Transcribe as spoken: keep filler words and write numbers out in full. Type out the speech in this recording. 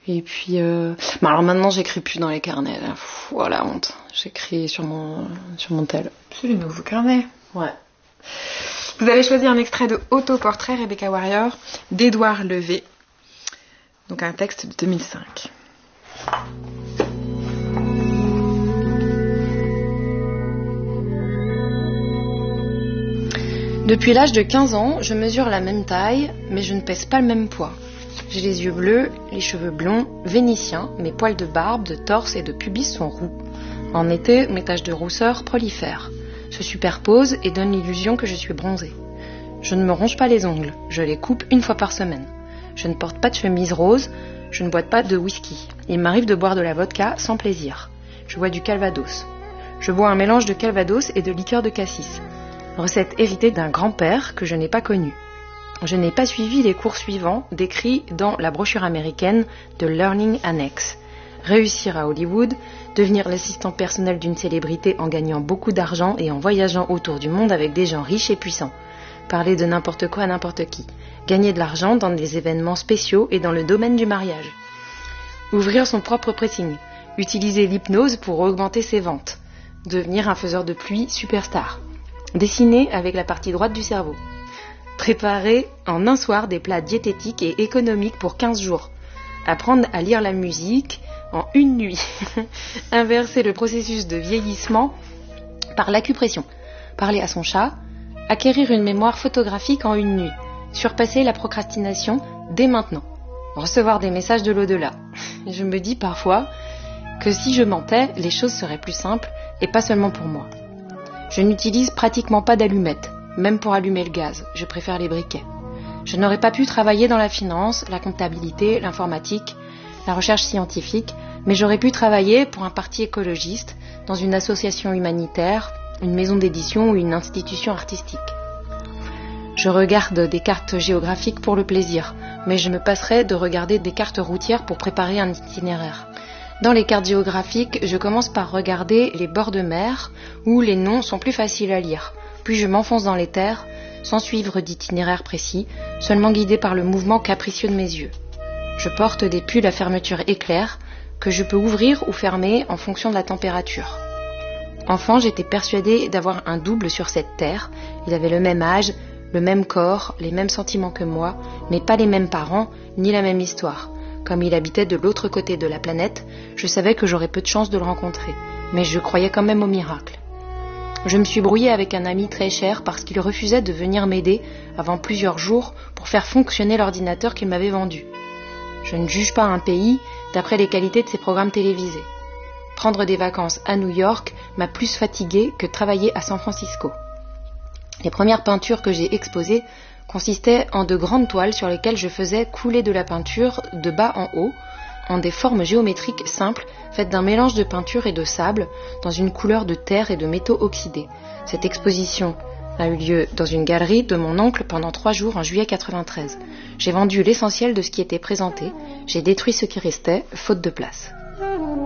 Et puis, euh... bah alors maintenant, j'écris plus dans les carnets. Là. Pff, oh, la honte. J'écris sur mon, sur mon tel. C'est le nouveau carnet. Ouais. Vous avez choisi un extrait de Autoportrait Rebecca Warrior d'Édouard Levé. Donc un texte de deux mille cinq. Depuis l'âge de quinze ans, je mesure la même taille, mais je ne pèse pas le même poids. J'ai les yeux bleus, les cheveux blonds, vénitiens, mes poils de barbe, de torse et de pubis sont roux. En été, mes taches de rousseur prolifèrent, se superposent et donnent l'illusion que je suis bronzée. Je ne me ronge pas les ongles, je les coupe une fois par semaine. Je ne porte pas de chemise rose, je ne bois pas de whisky. Il m'arrive de boire de la vodka sans plaisir. Je bois du calvados. Je bois un mélange de calvados et de liqueur de cassis. Recette héritée d'un grand-père que je n'ai pas connu. Je n'ai pas suivi les cours suivants décrits dans la brochure américaine de Learning Annex. Réussir à Hollywood, devenir l'assistant personnel d'une célébrité en gagnant beaucoup d'argent et en voyageant autour du monde avec des gens riches et puissants. Parler de n'importe quoi à n'importe qui. Gagner de l'argent dans des événements spéciaux et dans le domaine du mariage. Ouvrir son propre pressing. Utiliser l'hypnose pour augmenter ses ventes. Devenir un faiseur de pluie superstar. Dessiner avec la partie droite du cerveau. Préparer en un soir des plats diététiques et économiques pour quinze jours. Apprendre à lire la musique en une nuit. Inverser le processus de vieillissement par l'acupression. Parler à son chat. Acquérir une mémoire photographique en une nuit. Surpasser la procrastination dès maintenant. Recevoir des messages de l'au-delà. Je me dis parfois que si je mentais, les choses seraient plus simples et pas seulement pour moi. Je n'utilise pratiquement pas d'allumettes, même pour allumer le gaz, je préfère les briquets. Je n'aurais pas pu travailler dans la finance, la comptabilité, l'informatique, la recherche scientifique, mais j'aurais pu travailler pour un parti écologiste, dans une association humanitaire, une maison d'édition ou une institution artistique. Je regarde des cartes géographiques pour le plaisir, mais je me passerais de regarder des cartes routières pour préparer un itinéraire. Dans les cartes géographiques, je commence par regarder les bords de mer où les noms sont plus faciles à lire. Puis je m'enfonce dans les terres, sans suivre d'itinéraire précis, seulement guidé par le mouvement capricieux de mes yeux. Je porte des pulls à fermeture éclair que je peux ouvrir ou fermer en fonction de la température. Enfant, j'étais persuadée d'avoir un double sur cette terre. Il avait le même âge, le même corps, les mêmes sentiments que moi, mais pas les mêmes parents, ni la même histoire. Comme il habitait de l'autre côté de la planète, je savais que j'aurais peu de chance de le rencontrer, mais je croyais quand même au miracle. Je me suis brouillée avec un ami très cher parce qu'il refusait de venir m'aider avant plusieurs jours pour faire fonctionner l'ordinateur qu'il m'avait vendu. Je ne juge pas un pays d'après les qualités de ses programmes télévisés. Prendre des vacances à New York m'a plus fatiguée que travailler à San Francisco. Les premières peintures que j'ai exposées consistaient en de grandes toiles sur lesquelles je faisais couler de la peinture de bas en haut, en des formes géométriques simples, faites d'un mélange de peinture et de sable, dans une couleur de terre et de métaux oxydés. Cette exposition a eu lieu dans une galerie de mon oncle pendant trois jours en juillet quatre-vingt-treize. J'ai vendu l'essentiel de ce qui était présenté, j'ai détruit ce qui restait, faute de place.